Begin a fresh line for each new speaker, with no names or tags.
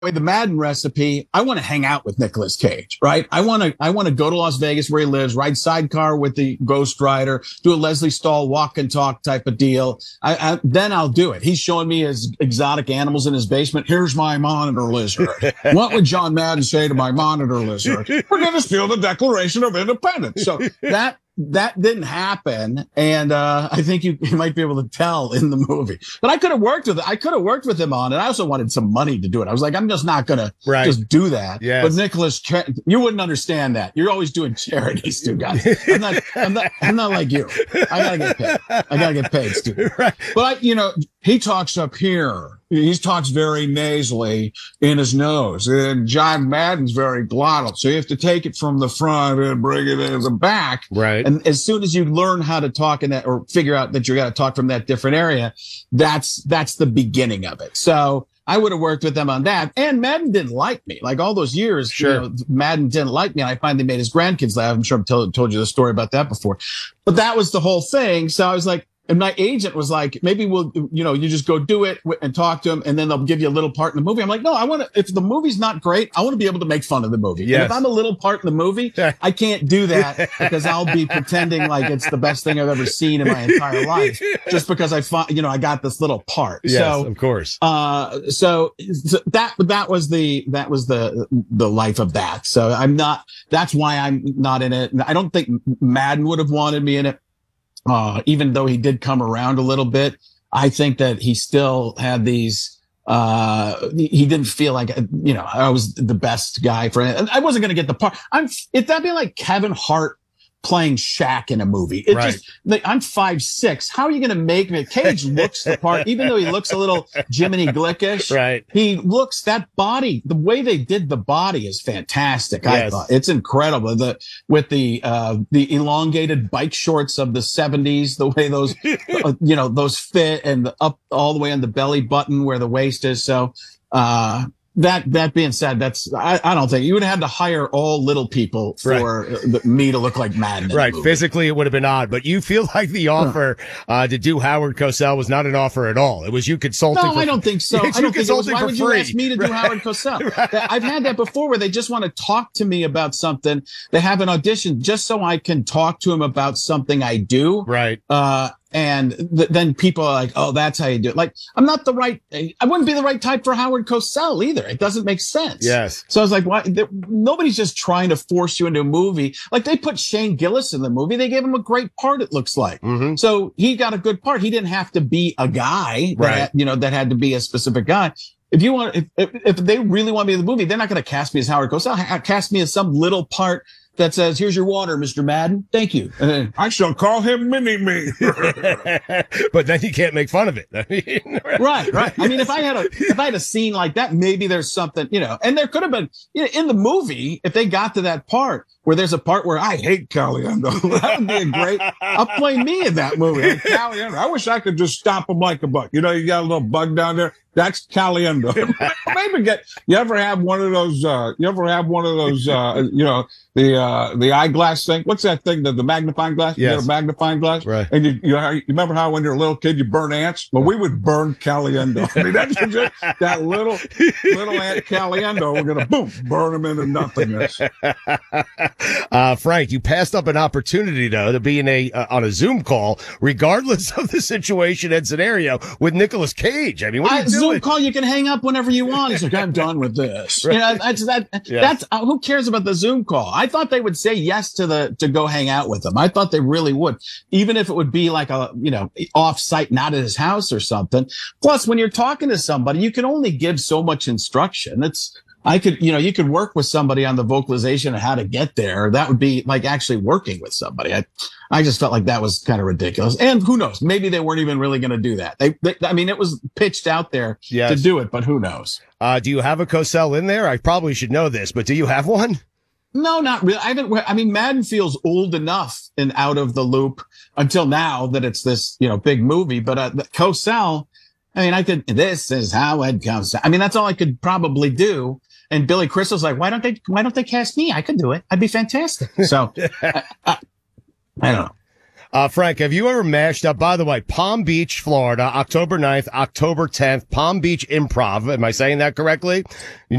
the Madden recipe, I want to hang out with Nicolas Cage, right? I want to go to Las Vegas where he lives, ride sidecar with the Ghost Rider, do a Leslie Stahl walk and talk type of deal. Then I'll do it. He's showing me his exotic animals in his basement. Here's my monitor lizard. What would John Madden say to my monitor lizard? We're going to steal the Declaration of Independence. So that didn't happen, and I think you might be able to tell in the movie. But I could have worked with him on it. I also wanted some money to do it. I was like, I'm just not gonna just do that.
Yes.
But Nicholas, you wouldn't understand that. You're always doing charities, too, guys. I'm not like you. I gotta get paid, Stu.
Right.
But he talks up here. He talks very nasally in his nose, and John Madden's very glottal. So you have to take it from the front and bring it in the back.
Right.
And as soon as you learn how to talk in that, or figure out that you got to talk from that different area, that's the beginning of it. So I would have worked with them on that. And Madden didn't like me. Like all those years,
sure.
Madden didn't like me. And I finally made his grandkids laugh. I'm sure I've told you the story about that before. But that was the whole thing. So I was like, and my agent was like, maybe you just go do it and talk to him, and then they'll give you a little part in the movie. I'm like, no, if the movie's not great, I want to be able to make fun of the movie.
Yes.
And if I'm a little part in the movie, I can't do that because I'll be pretending like it's the best thing I've ever seen in my entire life just because I got this little part.
Yes,
so,
of course.
So that was the life of that. So that's why I'm not in it. I don't think Madden would have wanted me in it. Even though he did come around a little bit, I think that he still had these, he didn't feel like, I was the best guy for it. I wasn't going to get the part. That'd be like Kevin Hart playing Shaq in a movie. I'm 5'6". How are you going to make me? Cage looks the part, even though he looks a little Jiminy Glick-ish.
Right.
He looks, that body, the way they did the body is fantastic. Yes. I thought it's incredible. With the elongated bike shorts of the 70s, the way those, those fit, and up all the way on the belly button where the waist is. So, that being said, I don't think you would have had to hire all little people for me to look like Madden.
Right. Physically, it would have been odd, but you feel like the offer to do Howard Cosell was not an offer at all. It was you consulting.
No, I don't think so. I don't think it was. Why would you ask me to do Howard Cosell? I've had that before where they just want to talk to me about something. They have an audition just so I can talk to him about something I do.
Right.
And then people are like, oh, that's how you do it. Like, I wouldn't be the right type for Howard Cosell either. It doesn't make sense.
Yes.
So I was like, why? Nobody's just trying to force you into a movie. Like, they put Shane Gillis in the movie. They gave him a great part, it looks like.
Mm-hmm.
So he got a good part. He didn't have to be a guy that had to be a specific guy. If they really want me in the movie, they're not going to cast me as Howard Cosell. Cast me as some little part that says, here's your water, Mr. Madden. Thank you. And then, I shall call him Mini-Me.
But then you can't make fun of it.
Right. I mean, if I had a scene like that, maybe there's something, and there could have been, in the movie, if they got to that part where there's a part where I hate Caliendo, that would be a great, I'll play me in that movie. Like, Caliendo, I wish I could just stop him like a bug. You got a little bug down there. That's Caliendo. Maybe you ever have one of those, the eyeglass thing? What's that thing? The magnifying glass?
Yes.
You get a magnifying glass?
Right.
And you remember how when you're a little kid, you burn ants? Well, we would burn Caliendo. I mean, that's just that little ant Caliendo. We're going to burn him into nothingness.
Frank, you passed up an opportunity though to be on a Zoom call, regardless of the situation and scenario, with Nicolas Cage. I mean, what are you doing?
Zoom call, you can hang up whenever you want. He's like, I'm done with this. Right. That's who cares about the Zoom call? I thought they would say yes to go hang out with him. I thought they really would, even if it would be like off site, not at his house or something. Plus, when you're talking to somebody, you can only give so much instruction. You could work with somebody on the vocalization and how to get there. That would be like actually working with somebody. I just felt like that was kind of ridiculous. And who knows? Maybe they weren't even really going to do that. I mean, it was pitched out there to do it, but who knows?
Do you have a Cosell in there? I probably should know this, but do you have one?
No, not really. I mean, Madden feels old enough and out of the loop until now that it's this, big movie. But Cosell, I mean, this is how it comes. I mean, that's all I could probably do. And Billy Crystal's like, why don't they cast me? I could do it. I'd be fantastic. So I don't know.
Frank, have you ever mashed up, by the way, Palm Beach, Florida, October 9th, October 10th, Palm Beach Improv. Am I saying that correctly?